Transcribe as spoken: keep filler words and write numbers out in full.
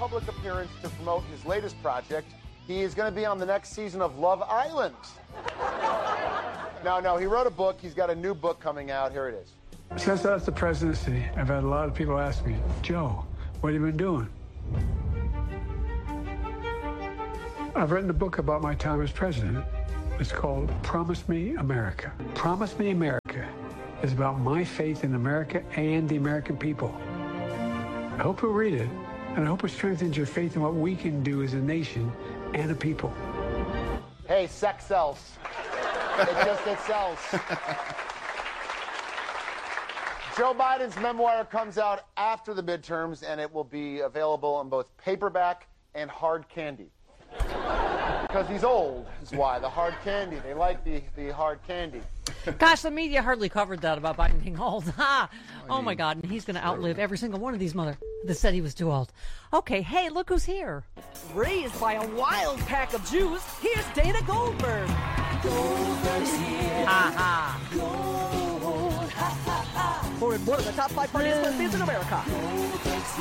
public appearance to promote his latest project. He is going to be on the next season of Love Island. No, no, he wrote a book. He's got a new book coming out. Here it is. Since I left the presidency, I've had a lot of people ask me, Joe, what have you been doing? I've written a book about my time as president. It's called Promise Me America. Promise Me America is about my faith in America and the American people. I hope you'll read it, and I hope it strengthens your faith in what we can do as a nation and a people. Hey, sex sells. It just, it sells. Joe Biden's memoir comes out after the midterms, and it will be available on both paperback and hard candy. Because he's old, is why. The hard candy. They like the, the hard candy. Gosh, the media hardly covered that about Biden being old. Ha! Oh, my God. And he's going to outlive every single one of these mother that said he was too old. Okay, hey, look who's here. Raised by a wild pack of Jews, here's Dana Goldberg. Goldberg's here. Ha ha. Gold, ha ha ha. For one of the top five parties in America.